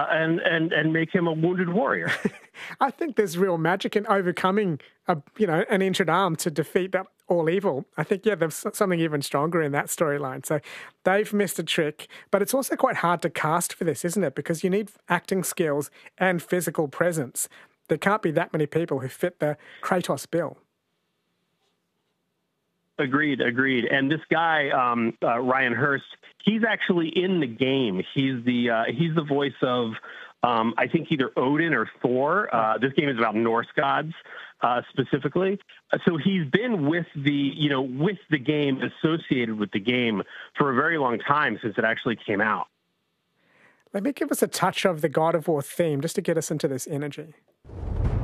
and make him a wounded warrior. I think there's real magic in overcoming an injured arm to defeat all evil. I think, there's something even stronger in that storyline. So they've missed a trick, but it's also quite hard to cast for this, isn't it? Because you need acting skills and physical presence. There can't be that many people who fit the Kratos bill. Agreed. And this guy, Ryan Hurst, he's actually in the game. He's the voice of, I think, either Odin or Thor. This game is about Norse gods specifically. So he's been with the game, associated with the game for a very long time since it actually came out. Let me give us a touch of the God of War theme just to get us into this energy.